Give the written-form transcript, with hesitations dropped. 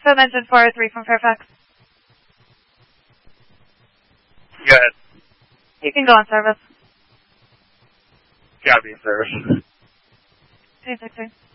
Film engine 403 from Fairfax. Go ahead. You can go on service. Gotta be in service. 262.